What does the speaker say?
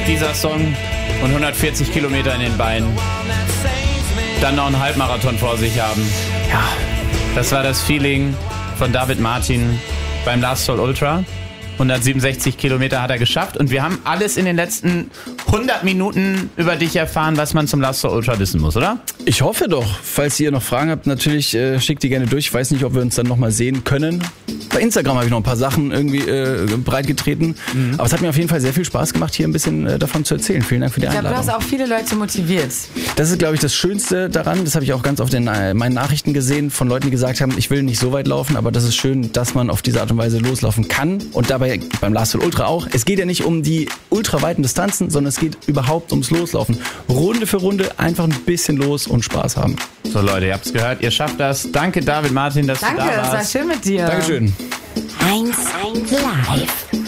dieser Song und 140 Kilometer in den Beinen. Dann noch einen Halbmarathon vor sich haben. Ja, das war das Feeling von David Martin beim Last Soul Ultra. 167 Kilometer hat er geschafft und wir haben alles in den letzten 100 Minuten über dich erfahren, was man zum Last Soul Ultra wissen muss, oder? Ich hoffe doch. Falls ihr noch Fragen habt, natürlich schickt die gerne durch. Ich weiß nicht, ob wir uns dann nochmal sehen können. Bei Instagram habe ich noch ein paar Sachen irgendwie breitgetreten. Aber es hat mir auf jeden Fall sehr viel Spaß gemacht, hier ein bisschen davon zu erzählen. Vielen Dank für die Einladung. Ich glaube, du hast auch viele Leute motiviert. Das ist, glaube ich, das Schönste daran. Das habe ich auch ganz oft in meinen Nachrichten gesehen von Leuten, die gesagt haben, ich will nicht so weit laufen, aber das ist schön, dass man auf diese Art und Weise loslaufen kann. Und dabei beim Last Soul Ultra auch. Es geht ja nicht um die ultraweiten Distanzen, sondern es geht überhaupt ums Loslaufen. Runde für Runde einfach ein bisschen los und Spaß haben. So Leute, ihr habt es gehört, ihr schafft das. Danke David Martin, dass du da warst. Danke, es war schön mit dir. Dankeschön. 1 Live.